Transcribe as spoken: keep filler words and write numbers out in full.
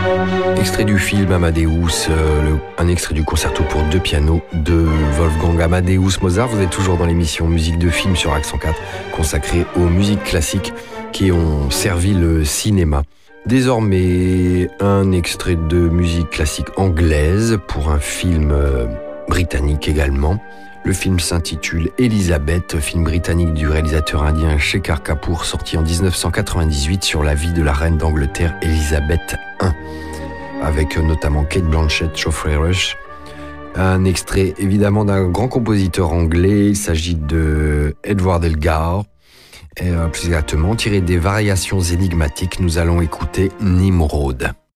Extrait du film Amadeus, euh, le, un extrait du concerto pour deux pianos de Wolfgang Amadeus Mozart. Vous êtes toujours dans l'émission Musique de film sur Accent quatre, consacrée aux musiques classiques qui ont servi le cinéma. Désormais, un extrait de musique classique anglaise pour un film euh, britannique également. Le film s'intitule Elisabeth, film britannique du réalisateur indien Shekhar Kapoor, sorti en dix-neuf cent quatre-vingt-dix-huit sur la vie de la reine d'Angleterre Elisabeth première, avec notamment Kate Blanchett, Geoffrey Rush. Un extrait évidemment d'un grand compositeur anglais, il s'agit de Edward Elgar, et euh, plus exactement tiré des variations énigmatiques, nous allons écouter Nimrod.